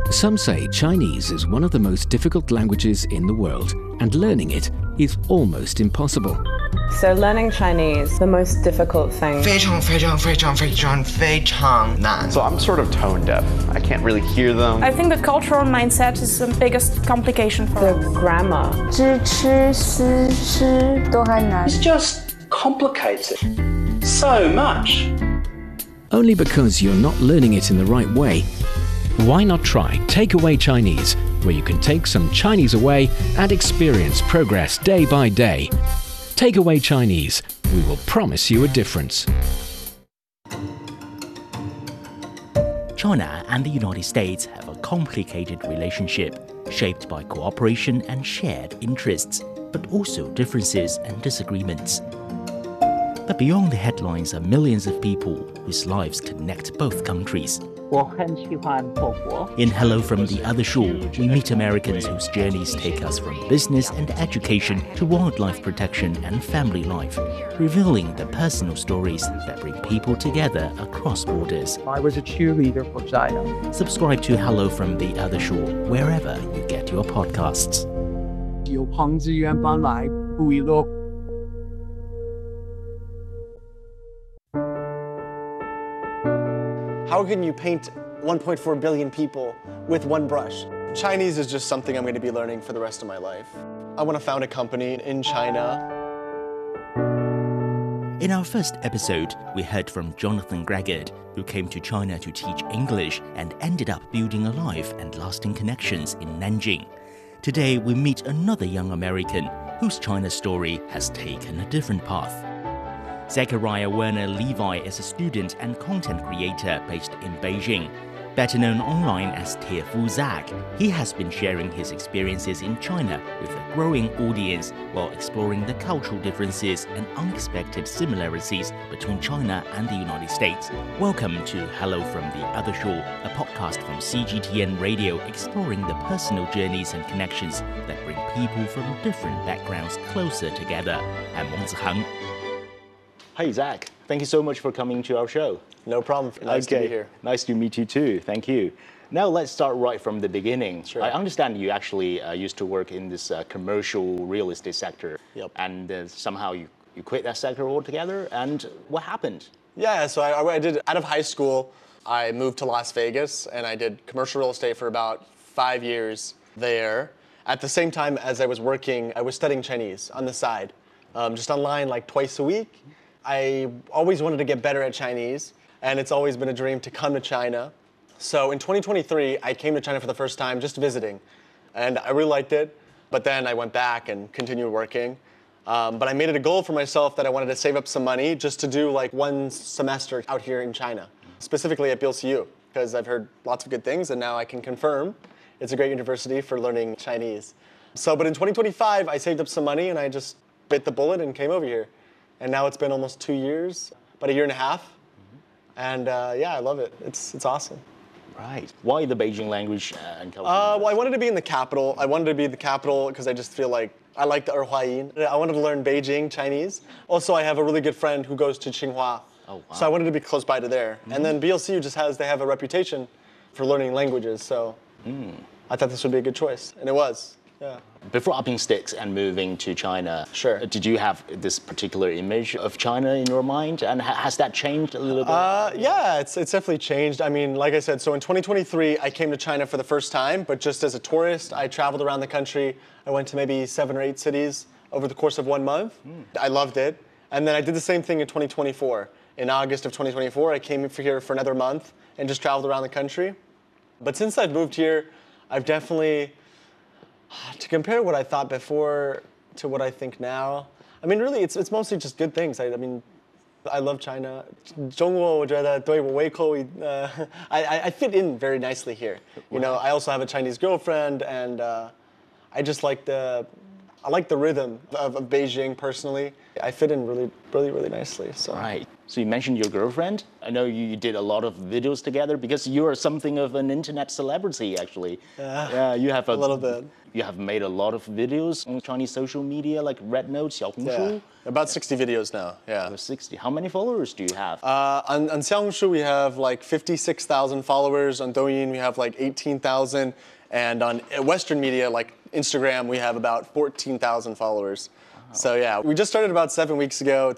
Some say Chinese is one of the most difficult languages in the world, and learning it is almost impossible. So learning Chinese, the most difficult thing. 非常非常非常非常非常难. So I'm sort of tone deaf. I can't really hear them. I think the cultural mindset is the biggest complication for The us. grammar. 知吃思吃都还难。 It's just complicated so much. Only because you're not learning it in the right way. Why not try Takeaway Chinese, where you can take some Chinese away and experience progress day by day. Takeaway Chinese, we will promise you a difference. China and the United States have a complicated relationship, shaped by cooperation and shared interests, but also differences and disagreements. But beyond the headlines are millions of people whose lives connect both countries. 我很喜欢中国。 In Hello from the Other Shore, we meet Americans whose journeys take us from business and education to wildlife protection and family life, revealing the personal stories that bring people together across borders. I was a cheerleader for China. Subscribe to Hello from the Other Shore wherever you get your podcasts. 有朋自远方来，不亦乐乎。 How can you paint 1.4 billion people with one brush? Chinese is just something I'm going to be learning for the rest of my life. I want to found a company in China. In our first episode, we heard from Jonathan Greggard, who came to China to teach English and ended up building a life and lasting connections in Nanjing. Today, we meet another young American whose China story has taken a different path. Zachariah Werner Levi is a student and content creator based in Beijing. Better known online as Tiefu Zach, he has been sharing his experiences in China with a growing audience while exploring the cultural differences and unexpected similarities between China and the United States. Welcome to Hello from the Other Shore, a podcast from CGTN Radio exploring the personal journeys and connections that bring people from different backgrounds closer together. I'm Wang Zihang. Hi, Zach. Thank you so much for coming to our show. No problem. Nice to be here. Nice to meet you too. Thank you. Now let's start right from the beginning. Sure. I understand you actually used to work in this commercial real estate sector. Yep. And somehow you quit that sector altogether. And what happened? Yeah, so I did, out of high school, I moved to Las Vegas and I did commercial real estate for about 5 years there. At the same time as I was working, I was studying Chinese on the side, just online like twice a week. I always wanted to get better at Chinese, and it's always been a dream to come to China. So in 2023, I came to China for the first time, just visiting, and I really liked it. But then I went back and continued working. But I made it a goal for myself that I wanted to save up some money just to do like one semester out here in China, specifically at BLCU, because I've heard lots of good things, and now I can confirm it's a great university for learning Chinese. But in 2025, I saved up some money, and I just bit the bullet and came over here. And now it's been almost 2 years, about a year and a half. And yeah, I love it. It's awesome. Right. Why the Beijing language and culture? Well, I wanted to be in the capital. I wanted to be the capital because I just feel like I like the Erhuayin. I wanted to learn Beijing Chinese. Also, I have a really good friend who goes to Tsinghua. Oh, wow. So I wanted to be close by to there. And then BLCU they have a reputation for learning languages. So I thought this would be a good choice. And it was. Yeah. Before upping sticks and moving to China, Sure. Did you have this particular image of China in your mind? And has that changed a little bit? Yeah, it's definitely changed. I mean, like I said, so in 2023, I came to China for the first time, but just as a tourist, I traveled around the country. I went to maybe 7 or 8 cities over the course of 1 month. I loved it. And then I did the same thing in 2024. In August of 2024, I came here for another month and just traveled around the country. But since I've moved here, I've definitely... To compare what I thought before to what I think now, I mean, really, it's mostly just good things. I mean, I love China. 中国我觉得对我胃口, I fit in very nicely here. You know, I also have a Chinese girlfriend, and I just like the rhythm of Beijing personally. I fit in really nicely. So. Right. So you mentioned your girlfriend. I know you did a lot of videos together because you are something of an internet celebrity, actually. Yeah, you have a little bit. You have made a lot of videos on Chinese social media like Red Note, Xiaohongshu. Yeah, about 60 videos now, yeah. Over 60. How many followers do you have? On Xiaohongshu we have like 56,000 followers. On Douyin we have like 18,000. And on Western media like Instagram we have about 14,000 followers. Wow. So yeah, we just started about 7 weeks ago.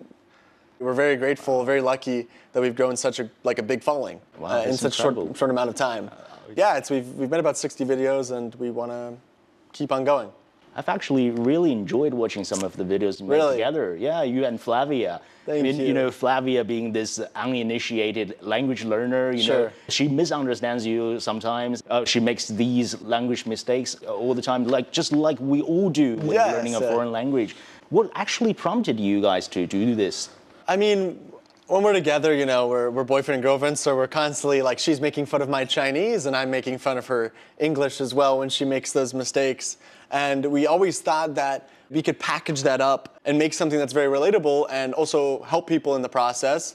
We're very grateful, very lucky that we've grown such a big following in such a short amount of time. Yeah, we've made about 60 videos and we want to keep on going. I've actually really enjoyed watching some of the videos you made together. Yeah, you and Flavia. Thank you. You know, Flavia being this uninitiated language learner, you know, she misunderstands you sometimes. She makes these language mistakes all the time, just like we all do when learning a foreign language. What actually prompted you guys to do this? I mean, when we're together, you know, we're boyfriend and girlfriend, so we're constantly like, she's making fun of my Chinese and I'm making fun of her English as well when she makes those mistakes. And we always thought that we could package that up and make something that's very relatable and also help people in the process.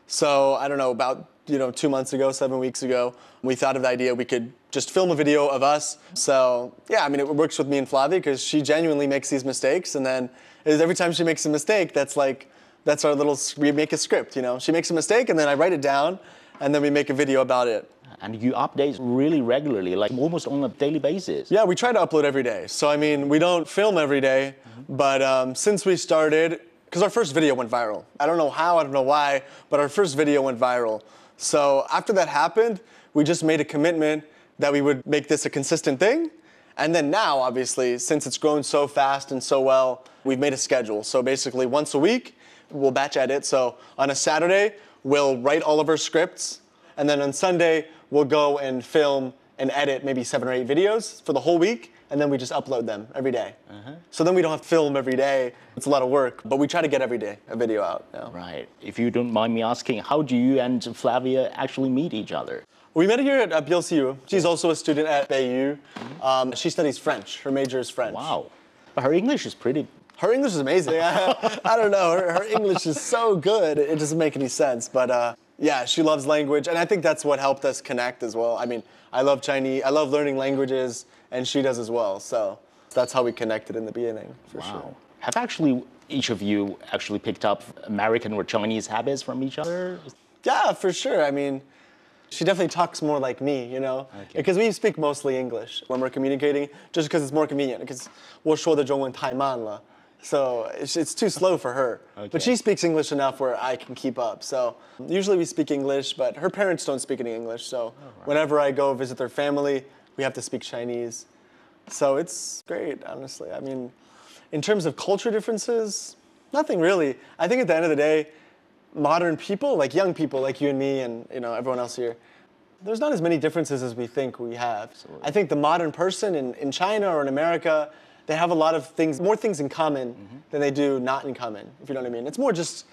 So I don't know, about 2 months ago, 7 weeks ago, we thought of the idea we could just film a video of us. So yeah, I mean, it works with me and Flavia because she genuinely makes these mistakes, and then every time she makes a mistake, that's our we make a script, you know. She makes a mistake and then I write it down and then we make a video about it. And you update really regularly, like almost on a daily basis. Yeah, we try to upload every day. So I mean, we don't film every day, but since we started, because our first video went viral. I don't know how, I don't know why, but our first video went viral. So after that happened, we just made a commitment that we would make this a consistent thing. And then now, obviously, since it's grown so fast and so well, we've made a schedule. So basically once a week, we'll batch edit. So on a Saturday, we'll write all of our scripts. And then on Sunday, we'll go and film and edit maybe 7 or 8 videos for the whole week. And then we just upload them every day. So then we don't have to film every day. It's a lot of work, but we try to get every day a video out. Yeah. Right. If you don't mind me asking, how do you and Flavia actually meet each other? We met here at BLCU. She's also a student at Beiyou. She studies French. Her major is French. Wow. But her English is pretty... Her English is amazing. I don't know. Her English is so good. It doesn't make any sense. But yeah, she loves language. And I think that's what helped us connect as well. I mean, I love Chinese. I love learning languages. And she does as well. So that's how we connected in the beginning, for sure. Have each of you actually picked up American or Chinese habits from each other? Yeah, for sure. I mean, she definitely talks more like me, you know? Because we speak mostly English when we're communicating, just because it's more convenient. Because 我说的中文太慢了. So it's too slow for her. But she speaks English enough where I can keep up. So usually we speak English, but her parents don't speak any English. So whenever I go visit their family, we have to speak Chinese. So it's great, honestly. I mean, in terms of culture differences, nothing really. I think at the end of the day, modern people, like young people like you and me and everyone else here, there's not as many differences as we think we have. Absolutely. I think the modern person in China or in America, they have a lot of things, more things in common than they do not in common, if you know what I mean. It's more just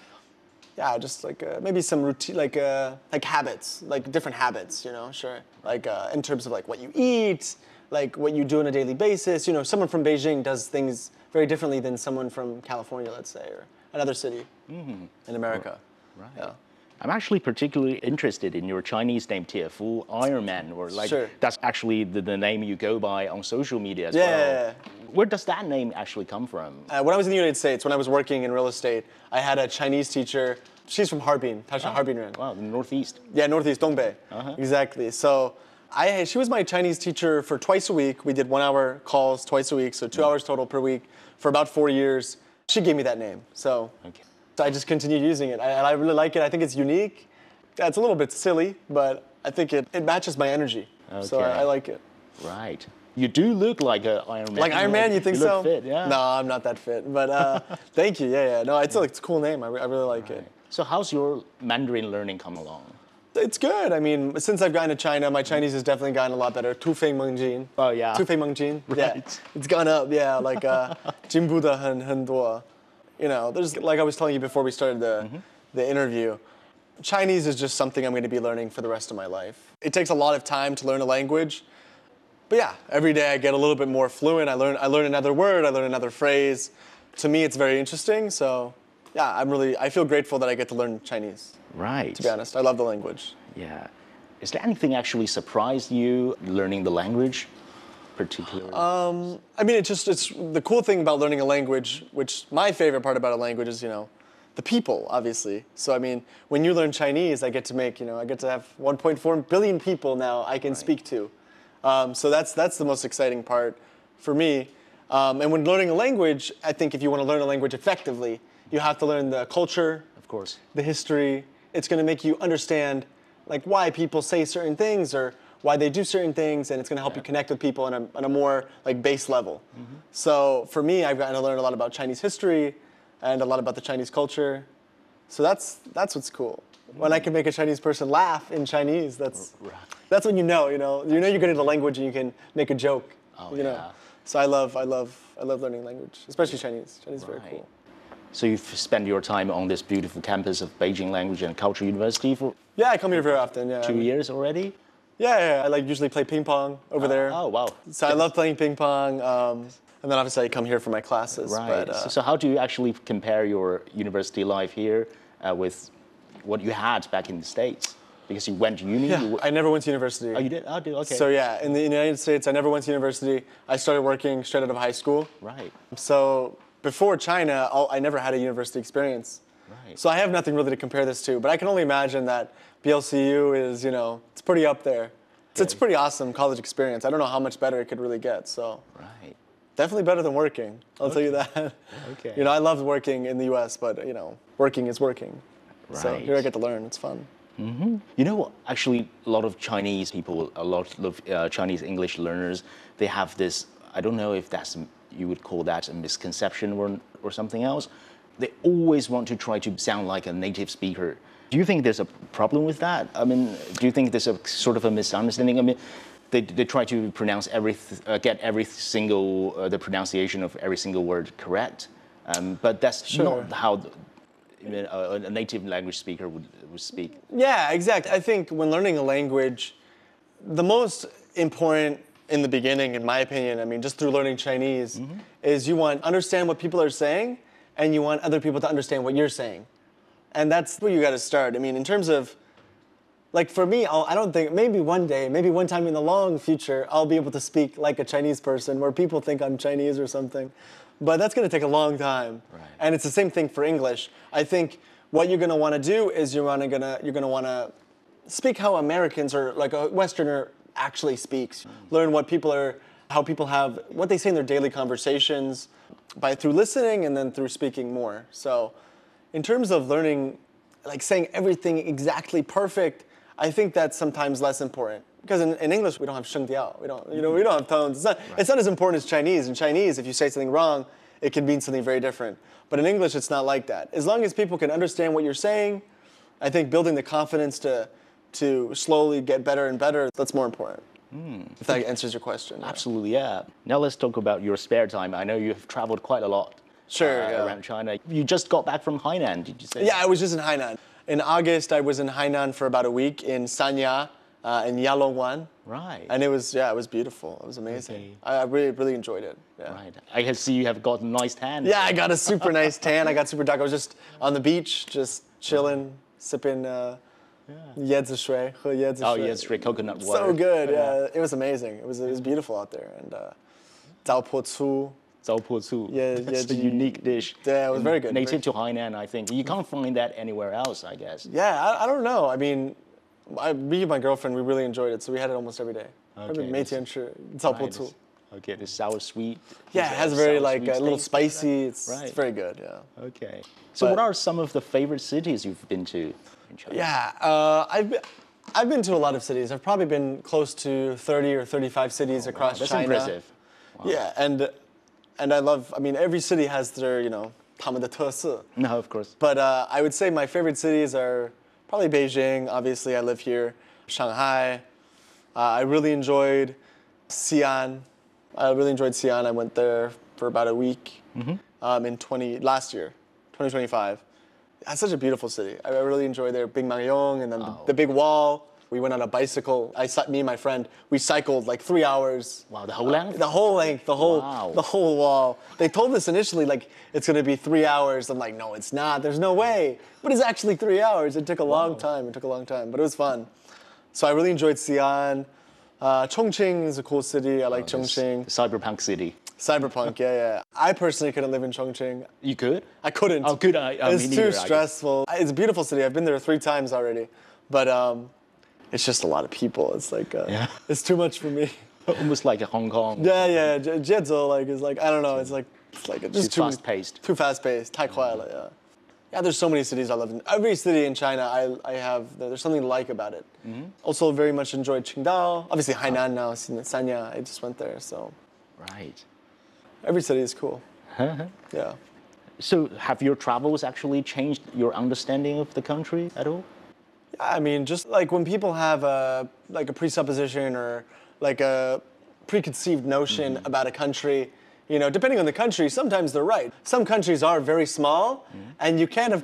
like maybe some routine, like habits, like different habits, sure. Like in terms of like what you eat, like what you do on a daily basis. Someone from Beijing does things very differently than someone from California, let's say, or another city in America. Right. Yeah. I'm actually particularly interested in your Chinese name, Tiefu, Iron Man, or like that's actually the name you go by on social media as well. Yeah. Where does that name actually come from? When I was in the United States, when I was working in real estate, I had a Chinese teacher. She's from Harbin, Harbin. Wow, the Northeast. Yeah, Northeast, Dongbei. Exactly. So she was my Chinese teacher for twice a week. We did 1 hour calls twice a week, so 2 hours total per week for about 4 years. She gave me that name, so I just continued using it. I really like it. I think it's unique. It's a little bit silly, but I think it matches my energy. So I like it. Right. You do look like an Iron Man. Like Iron Man, you think so? Look fit, yeah. No, I'm not that fit, but thank you. Yeah. No, it's a cool name. I really like it. So how's your Mandarin learning come along? It's good. I mean, since I've gotten to China, my Chinese has definitely gotten a lot better. 突飞猛进. Oh, yeah. 突飞猛进. Right. Yeah. It's gone up, yeah. Like, 进步得很多. There's, like I was telling you before we started the interview, Chinese is just something I'm going to be learning for the rest of my life. It takes a lot of time to learn a language. But yeah, every day I get a little bit more fluent. I learn another word, I learn another phrase. To me, it's very interesting. So yeah, I feel grateful that I get to learn Chinese. Right. To be honest, I love the language. Yeah. Is there anything actually surprised you learning the language, particularly? I mean, it's the cool thing about learning a language, which my favorite part about a language is, the people, obviously. So, I mean, when you learn Chinese, I get to have 1.4 billion people now I can speak to. So that's the most exciting part for me. And when learning a language, I think if you want to learn a language effectively, you have to learn the culture, of course, the history. It's going to make you understand like why people say certain things or why they do certain things, and it's going to help you connect with people on a more like base level. Mm-hmm. So for me, I've gotten to learn a lot about Chinese history and a lot about the Chinese culture. So that's what's cool. When I can make a Chinese person laugh in Chinese, that's when you know you're good at a language and you can make a joke. So I love learning language, especially Chinese. Chinese is very cool. So you've spent your time on this beautiful campus of Beijing Language and Culture University for I come here very often. Yeah, 2 years already. Yeah. I usually play ping pong over there. Oh wow! So I love playing ping pong, and then obviously I come here for my classes. Right. But, so how do you actually compare your university life here with what you had back in the States? Because you went to uni. Yeah, I never went to university. Oh, you did? Oh, okay. So yeah, in the United States, I never went to university. I started working straight out of high school. Right. So before China, I never had a university experience. Right. So I have nothing really to compare this to, but I can only imagine that BLCU is, it's pretty up there. It's a pretty awesome college experience. I don't know how much better it could really get, so. Right. Definitely better than working, I'll tell you that. Okay. I loved working in the US, but, working is working. Right. So here I get to learn, it's fun. Mm-hmm. You know, actually, a lot of Chinese people, a lot of Chinese English learners, they have this, I don't know if you would call that a misconception or something else. They always want to try to sound like a native speaker. Do you think there's a problem with that? I mean, do you think there's a sort of a misunderstanding? I mean, they try to pronounce get every single, the pronunciation of every single word correct, but that's not how a native language speaker would speak. Yeah, exactly. I think when learning a language, the most important in the beginning, in my opinion, I mean, just through learning Chinese, is you want to understand what people are saying, and you want other people to understand what you're saying. And that's where you got to start. I mean, in terms of, like for me, I don't think, maybe one day, maybe one time in the long future, I'll be able to speak like a Chinese person where people think I'm Chinese or something. But that's going to take a long time. Right. And it's the same thing for English. I think what you're going to want to do is you're going to want to speak how Americans or like a Westerner actually speaks. Learn what how people have, what they say in their daily conversations through listening and then through speaking more. So in terms of learning, like saying everything exactly perfect, I think that's sometimes less important. Because in English, we don't have 声调. We don't have tones. It's not as important as Chinese. In Chinese, if you say something wrong, it can mean something very different. But in English, it's not like that. As long as people can understand what you're saying, I think building the confidence to slowly get better and better, that's more important. If that answers your question. Absolutely, yeah. Now let's talk about your spare time. I know you've traveled quite a lot around China. You just got back from Hainan, did you say? Yeah, I was just in Hainan. In August, I was in Hainan for about a week in Sanya, in Yalongwan. Right. And it was beautiful. It was amazing. Okay. I really, really enjoyed it. Yeah. Right. I can see you have got a nice tan. Yeah, I got a super nice tan. I got super dark. I was just on the beach, just chilling, sipping椰子水, coconut water. So good, yeah. It was amazing. It was beautiful out there. And zao po cu. Yeah, that's the unique dish. Yeah, it was very good. Native to Hainan, I think. You can't find that anywhere else, I guess. Yeah, I don't know. I mean, me and my girlfriend, we really enjoyed it, so we had it almost every day. Okay, the sour sweet. Yeah, it has very a little spicy. It's very good. Yeah. Okay. So, what are some of the favorite cities you've been to in China? Yeah, I've been to a lot of cities. I've probably been close to 30 or 35 cities across China. That's impressive. Wow. Yeah, and I love. I mean, every city has their他们的特色. No, of course. But I would say my favorite cities are probably Beijing. Obviously, I live here. Shanghai. I really enjoyed Xi'an. I went there for about a week last year, 2025. That's such a beautiful city. I really enjoyed there. Bing Mangyong and then the big wall. We went on a bicycle. Me and my friend, we cycled like 3 hours. Wow, the whole length? The whole length, the whole wall. They told us initially like it's gonna be 3 hours. I'm like, no, it's not. There's no way. But it's actually 3 hours. It took a long time. But it was fun. So I really enjoyed Xi'an. Chongqing is a cool city. I like Chongqing. Cyberpunk city. Cyberpunk, yeah. I personally couldn't live in Chongqing. You could? I couldn't. Oh, good. It's too stressful. It's a beautiful city. I've been there 3 times already. But it's just a lot of people. It's like, it's too much for me. Almost like a Hong Kong. Yeah. Jiezhou is like, I don't know. It's like just too fast-paced. Too fast-paced. 太快了, yeah. Yeah, there's so many cities I love in. Every city in China, there's something to like about it. Also very much enjoyed Qingdao. Obviously Hainan now, Sanya, I just went there, so. Right. Every city is cool. Yeah. So have your travels actually changed your understanding of the country at all? Yeah, I mean, just like when people have a presupposition or like a preconceived notion about a country, you know, depending on the country, sometimes they're right. Some countries are very small, and you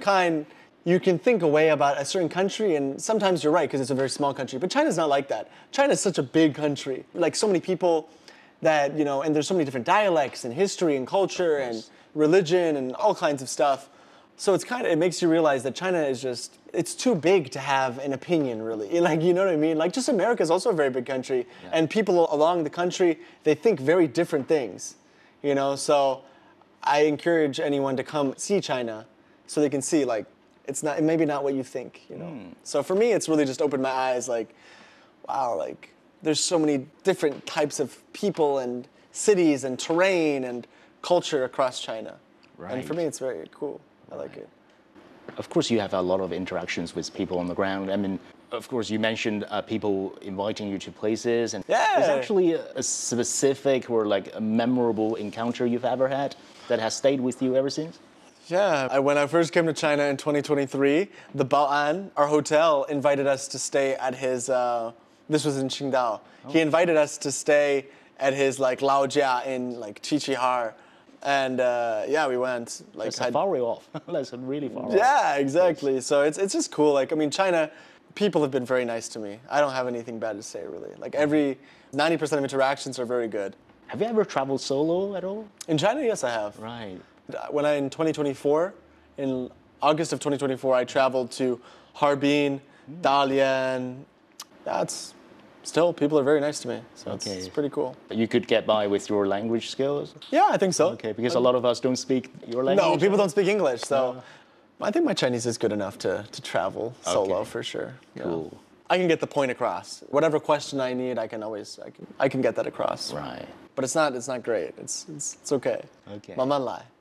can think a way about a certain country, and sometimes you're right because it's a very small country. But China's not like that. China's such a big country, like so many people that, you know, and there's so many different dialects and history and culture and religion and all kinds of stuff. So it makes you realize that China is just, it's too big to have an opinion, really. Like, you know what I mean? Like, just America is also a very big country, and people along the country, they think very different things. You know, so I encourage anyone to come see China so they can see, like, it's maybe not what you think, you know. So for me, it's really just opened my eyes, like, wow, like, there's so many different types of people and cities and terrain and culture across China. Right. And for me, it's very cool. I like it. Of course, you have a lot of interactions with people on the ground. I mean, of course, you mentioned people inviting you to places, and is actually a specific or like a memorable encounter you've ever had that has stayed with you ever since? Yeah, when I first came to China in 2023, the Bao'an, our hotel, invited us to stay at his, this was in Qingdao. He invited us to stay at his like Laojia in like Qiqihar. And we went. Like, that's far way off. That's really far off. Yeah, exactly. So it's just cool. Like, I mean, China, people have been very nice to me. I don't have anything bad to say, really. Like, 90% of interactions are very good. Have you ever traveled solo at all? In China, yes, I have. Right. In 2024, in August of 2024, I traveled to Harbin, Dalian. Still, people are very nice to me, so it's pretty cool. But you could get by with your language skills? Yeah, I think so. Okay, because a lot of us don't speak your language. No, people don't speak English, so I think my Chinese is good enough to travel solo for sure. Cool. Yeah. I can get the point across. Whatever question I need, I can get that across. Right. But it's not great. It's okay. Okay. 慢慢来.